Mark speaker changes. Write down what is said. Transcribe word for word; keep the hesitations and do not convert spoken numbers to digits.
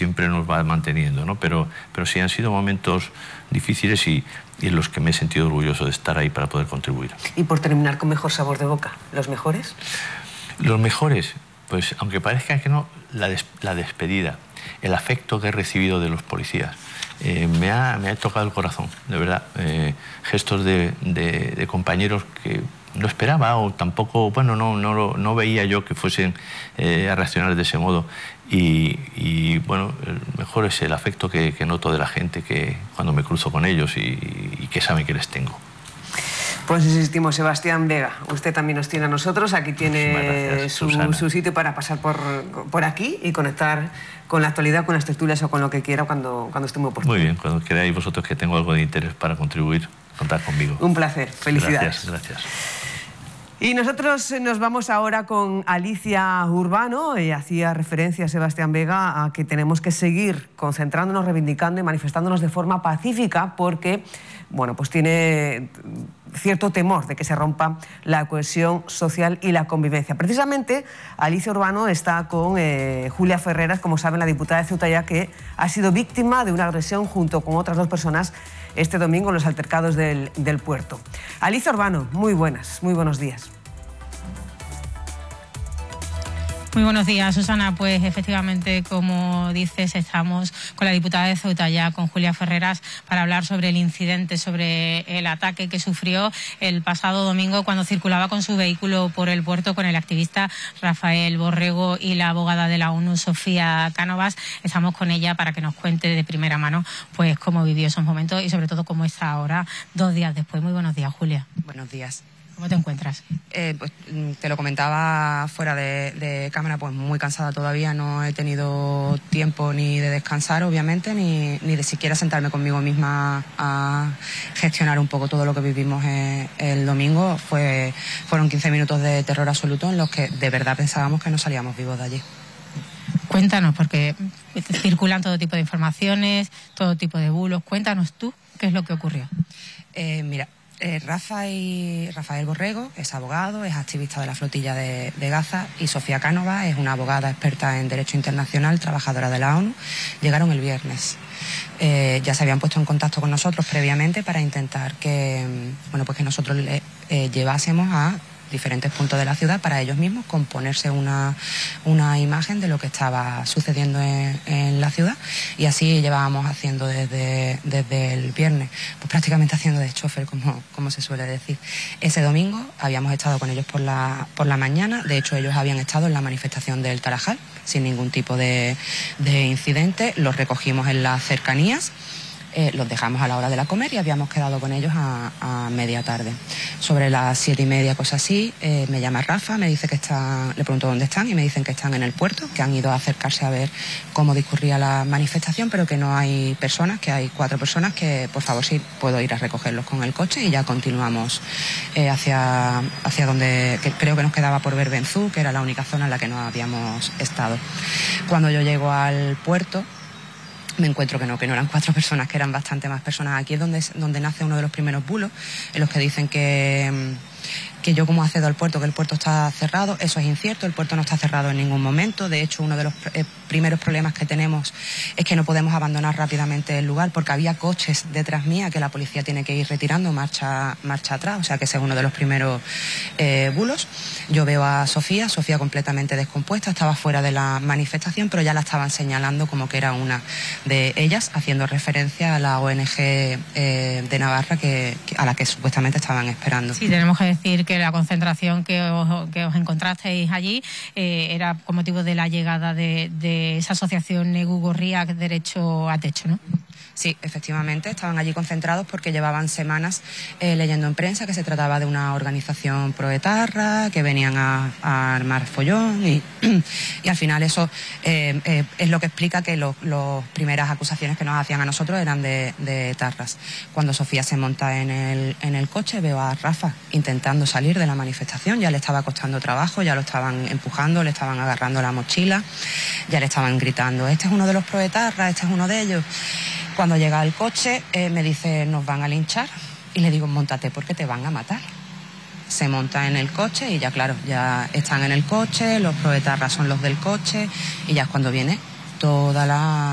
Speaker 1: siempre nos va manteniendo, ¿no? Pero, pero sí han sido momentos difíciles y, y en los que me he sentido orgulloso de estar ahí para poder contribuir.
Speaker 2: Y por terminar con mejor sabor de boca, ¿los mejores?
Speaker 1: Los mejores, pues aunque parezca que no, la, des, la despedida, el afecto que he recibido de los policías, eh, me, ha, me ha tocado el corazón, de verdad. Eh, gestos de, de, de compañeros que no esperaba o tampoco, bueno, no, no, no veía yo que fuesen eh, a reaccionar de ese modo. Y, y bueno, el mejor es el afecto que, que noto de la gente que cuando me cruzo con ellos y, y que saben que les tengo.
Speaker 2: Pues insistimos, Sebastián Vega, usted también nos tiene a nosotros, aquí tiene gracias, su, su sitio para pasar por, por aquí y conectar con la actualidad, con las tertulias o con lo que quiera cuando, cuando esté muy oportuno.
Speaker 1: Muy bien, cuando queráis vosotros que tengo algo de interés para contribuir, contad conmigo.
Speaker 2: Un placer, felicidades.
Speaker 1: Gracias, gracias.
Speaker 2: Y nosotros nos vamos ahora con Alicia Urbano. Ella hacía referencia a Sebastián Vega a que tenemos que seguir concentrándonos, reivindicando y manifestándonos de forma pacífica porque, bueno, pues tiene cierto temor de que se rompa la cohesión social y la convivencia. Precisamente, Alicia Urbano está con eh, Julia Ferreras, como saben, la diputada de Ceuta ya, que ha sido víctima de una agresión junto con otras dos personas este domingo en los altercados del, del puerto. Alicia Urbano, muy buenas, muy buenos días.
Speaker 3: Muy buenos días, Susana. Pues efectivamente, como dices, estamos con la diputada de Ceuta ya, con Julia Ferreras, para hablar sobre el incidente, sobre el ataque que sufrió el pasado domingo cuando circulaba con su vehículo por el puerto con el activista Rafael Borrego y la abogada de la ONU, Sofía Cánovas. Estamos con ella para que nos cuente de primera mano pues cómo vivió esos momentos y sobre todo cómo está ahora, dos días después. Muy buenos días, Julia.
Speaker 4: Buenos días.
Speaker 3: ¿Cómo te encuentras?
Speaker 4: Eh, pues te lo comentaba fuera de, de cámara, pues muy cansada todavía, no he tenido tiempo ni de descansar, obviamente, ni, ni de siquiera sentarme conmigo misma a gestionar un poco todo lo que vivimos el, el domingo. Fue, fueron quince minutos de terror absoluto en los que de verdad pensábamos que no salíamos vivos de allí.
Speaker 3: Cuéntanos, porque circulan todo tipo de informaciones, todo tipo de bulos. Cuéntanos tú qué es lo que ocurrió.
Speaker 4: Eh, mira... Eh, Rafael, Rafael Borrego es abogado, es activista de la flotilla de, de Gaza, y Sofía Cánovas es una abogada experta en Derecho Internacional, trabajadora de la ONU. Llegaron el viernes. Eh, ya se habían puesto en contacto con nosotros previamente para intentar que, bueno, pues que nosotros le, eh, llevásemos a diferentes puntos de la ciudad para ellos mismos componerse una, una imagen de lo que estaba sucediendo en, en la ciudad, y así llevábamos haciendo desde, desde el viernes, pues prácticamente haciendo de chofer, como, como se suele decir. Ese domingo habíamos estado con ellos por la, por la mañana, de hecho ellos habían estado en la manifestación del Tarajal sin ningún tipo de, de incidente, los recogimos en las cercanías. Eh, los dejamos a la hora de la comer y habíamos quedado con ellos a, a media tarde. Sobre las siete y media, cosas así, eh, me llama Rafa, me dice que están, le pregunto dónde están y me dicen que están en el puerto, que han ido a acercarse a ver cómo discurría la manifestación, pero que no hay personas, que hay cuatro personas, que por favor sí puedo ir a recogerlos con el coche, y ya continuamos eh, hacia, hacia donde que creo que nos quedaba por ver Benzú, que era la única zona en la que no habíamos estado. Cuando yo llego al puerto, me encuentro que no, que no eran cuatro personas, que eran bastante más personas. Aquí es donde, donde nace uno de los primeros bulos, en los que dicen que, que yo como accedo al puerto, que el puerto está cerrado. Eso es incierto, el puerto no está cerrado en ningún momento. De hecho, uno de los eh, primeros problemas que tenemos es que no podemos abandonar rápidamente el lugar porque había coches detrás mía que la policía tiene que ir retirando marcha, marcha atrás, o sea que ese es uno de los primeros eh, bulos. Yo veo a Sofía, Sofía completamente descompuesta, estaba fuera de la manifestación, pero ya la estaban señalando como que era una de ellas, haciendo referencia a la O N G eh, de Navarra que, que, a la que supuestamente estaban esperando.
Speaker 3: Sí, tenemos que decir que la concentración que os, que os encontrasteis allí eh, era con motivo de la llegada de, de esa asociación Negu Gorriak Derecho a Techo, ¿no?
Speaker 4: Sí, efectivamente, estaban allí concentrados porque llevaban semanas eh, leyendo en prensa que se trataba de una organización proetarra, que venían a, a armar follón y, y al final eso eh, eh, es lo que explica que las primeras acusaciones que nos hacían a nosotros eran de, de tarras. Cuando Sofía se monta en el, en el coche, veo a Rafa intentando salir de la manifestación, ya le estaba costando trabajo, ya lo estaban empujando, le estaban agarrando la mochila, ya le estaban gritando, este es uno de los proetarras, este es uno de ellos. Cuando llega al coche eh, me dice, nos van a linchar, y le digo, móntate porque te van a matar. Se monta en el coche y ya claro, ya están en el coche, los proetarras son los del coche, y ya es cuando viene toda la